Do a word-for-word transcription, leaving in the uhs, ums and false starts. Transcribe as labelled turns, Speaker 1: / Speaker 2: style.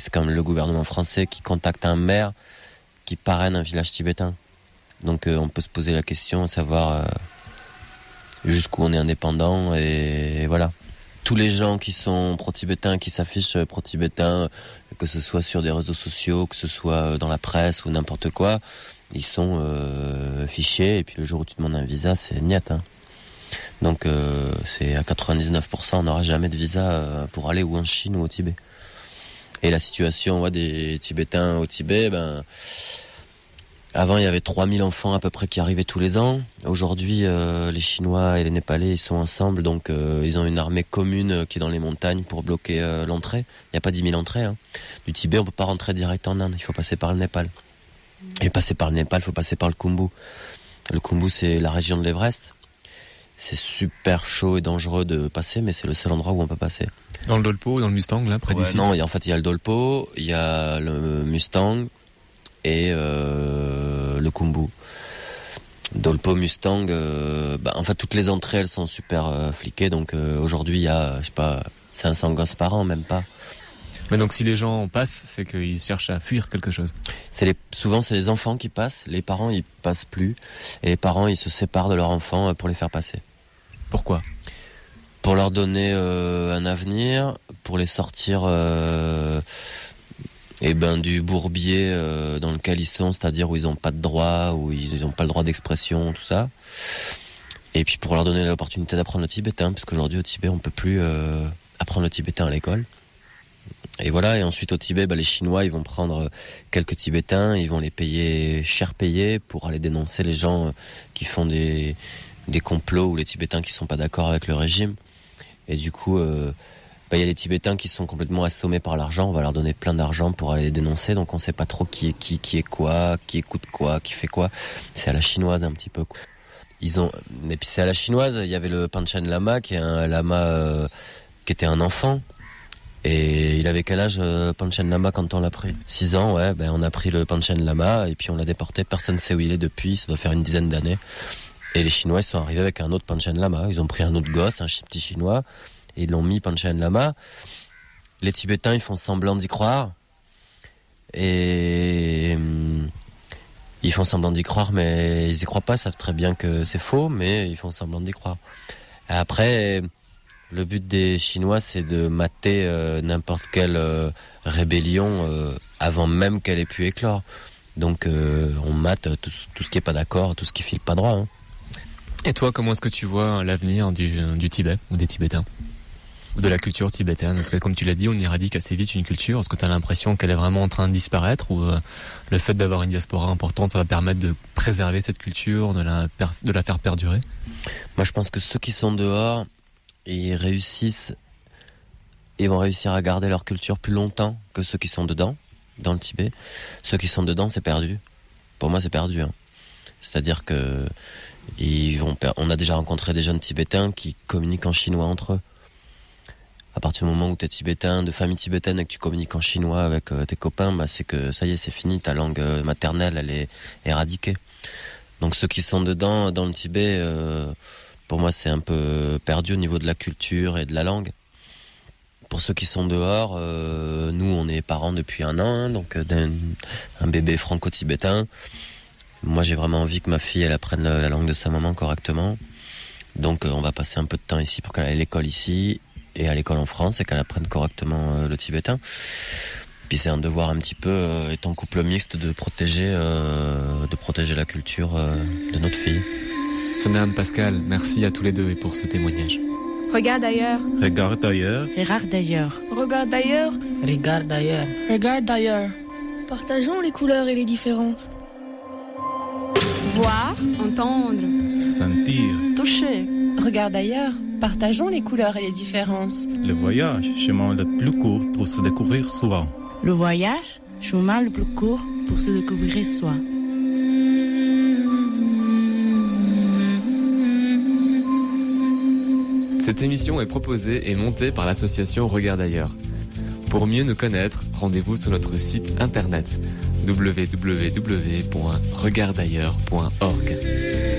Speaker 1: Et c'est quand même le gouvernement français qui contacte un maire qui parraine un village tibétain. Donc euh, on peut se poser la question, savoir euh, jusqu'où on est indépendant, et, et voilà. Tous les gens qui sont pro-tibétains, qui s'affichent pro-tibétains, que ce soit sur des réseaux sociaux, que ce soit dans la presse ou n'importe quoi, ils sont euh, fichés, et puis le jour où tu demandes un visa, c'est niet. Hein. Donc euh, c'est à quatre-vingt-dix-neuf pour cent, on n'aura jamais de visa pour aller ou en Chine ou au Tibet. Et la situation ouais, des Tibétains au Tibet, ben... Avant, il y avait trois mille enfants à peu près qui arrivaient tous les ans. Aujourd'hui, euh, les Chinois et les Népalais, ils sont ensemble, donc euh, ils ont une armée commune qui est dans les montagnes pour bloquer euh, l'entrée. Il n'y a pas dix mille entrées. Hein. Du Tibet, on peut pas rentrer direct en Inde, il faut passer par le Népal. Et passer par le Népal, il faut passer par le Khumbu. Le Khumbu, c'est la région de l'Everest. C'est super chaud et dangereux de passer, mais c'est le seul endroit où on peut passer.
Speaker 2: Dans le Dolpo, dans le Mustang, là, près
Speaker 1: ouais,
Speaker 2: d'ici.
Speaker 1: Non, y a, en fait, il y a le Dolpo, il y a le Mustang, et euh, le Khumbu. Dolpo, Mustang, euh, bah, en fait toutes les entrées elles sont super euh, fliquées, donc euh, aujourd'hui il y a, je sais pas, cinq cents gosses par an, même pas.
Speaker 2: Mais donc si les gens passent, c'est qu'ils cherchent à fuir quelque chose.
Speaker 1: C'est les, souvent c'est les enfants qui passent, les parents ils passent plus, et les parents ils se séparent de leurs enfants pour les faire passer.
Speaker 2: Pourquoi ?
Speaker 1: Pour leur donner euh, un avenir, pour les sortir... Euh, Et ben du bourbier euh, dans lequel ils sont, c'est-à-dire où ils n'ont pas de droit, où ils n'ont pas le droit d'expression, tout ça. Et puis pour leur donner l'opportunité d'apprendre le tibétain, parce qu'aujourd'hui au Tibet on peut plus euh, apprendre le tibétain à l'école. Et voilà. Et ensuite au Tibet, ben, les Chinois ils vont prendre quelques Tibétains, ils vont les payer cher payés pour aller dénoncer les gens qui font des des complots ou les Tibétains qui sont pas d'accord avec le régime. Et du coup. Euh, Il y a les Tibétains qui sont complètement assommés par l'argent, on va leur donner plein d'argent pour aller les dénoncer, donc on sait pas trop qui est qui, qui est quoi, qui écoute quoi, qui fait quoi. C'est à la chinoise un petit peu. Ils ont, et puis c'est à la chinoise, il y avait le Panchen Lama, qui est un lama euh, qui était un enfant. Et il avait quel âge, euh, Panchen Lama, quand on l'a pris ? six ans, ouais, ben on a pris le Panchen Lama, et puis on l'a déporté, personne ne sait où il est depuis, ça doit faire une dizaine d'années. Et les Chinois, ils sont arrivés avec un autre Panchen Lama, ils ont pris un autre gosse, un petit chinois, et ils l'ont mis Panchen Lama. Les Tibétains, ils font semblant d'y croire. Et ils font semblant d'y croire, mais ils y croient pas, ils savent très bien que c'est faux, mais ils font semblant d'y croire. Et après, le but des Chinois, c'est de mater euh, n'importe quelle euh, rébellion euh, avant même qu'elle ait pu éclore. Donc euh, on mate tout, tout ce qui est pas d'accord, tout ce qui file pas droit. Hein.
Speaker 2: Et toi, comment est-ce que tu vois l'avenir du, du Tibet ou des Tibétains ? Ou de la culture tibétaine, parce que comme tu l'as dit, on éradique assez vite une culture. Est-ce que tu as l'impression qu'elle est vraiment en train de disparaître, ou euh, le fait d'avoir une diaspora importante, ça va permettre de préserver cette culture, de la, per- de la faire perdurer ?
Speaker 1: Moi je pense que ceux qui sont dehors, ils réussissent, ils vont réussir à garder leur culture plus longtemps que ceux qui sont dedans, dans le Tibet. Ceux qui sont dedans, c'est perdu. Pour moi c'est perdu. Hein. C'est-à-dire que ils vont per- on a déjà rencontré des jeunes Tibétains qui communiquent en chinois entre eux. À partir du moment où tu es tibétain, de famille tibétaine, et que tu communiques en chinois avec euh, tes copains, bah c'est que ça y est, c'est fini, ta langue euh, maternelle, elle est éradiquée. Donc ceux qui sont dedans, dans le Tibet, euh, pour moi c'est un peu perdu au niveau de la culture et de la langue. Pour ceux qui sont dehors, euh, nous on est parents depuis un an, hein, donc euh, d'un un bébé franco-tibétain. Moi j'ai vraiment envie que ma fille elle apprenne la, la langue de sa maman correctement. Donc euh, on va passer un peu de temps ici pour qu'elle aille à l'école ici, et à l'école en France, et qu'elle apprenne correctement euh, le tibétain. Puis c'est un devoir un petit peu, euh, étant couple mixte, de protéger, euh, de protéger la culture euh, de notre fille.
Speaker 2: Sonam, Pascal, merci à tous les deux et pour ce témoignage.
Speaker 3: Regarde ailleurs.
Speaker 4: Regarde ailleurs.
Speaker 5: Regarde d'ailleurs.
Speaker 3: Regarde d'ailleurs.
Speaker 5: Regarde d'ailleurs.
Speaker 3: Regarde d'ailleurs.
Speaker 6: Partageons les couleurs et les différences.
Speaker 3: Voir, entendre,
Speaker 4: Sentir.
Speaker 3: toucher.
Speaker 7: Regarde ailleurs. Partageons les couleurs et les différences.
Speaker 4: Le voyage, chemin le plus court pour se découvrir soi.
Speaker 5: Le voyage, chemin le plus court pour se découvrir soi.
Speaker 2: Cette émission est proposée et montée par l'association Regarde ailleurs. Pour mieux nous connaître, rendez-vous sur notre site internet w w w point regarde ailleurs point org.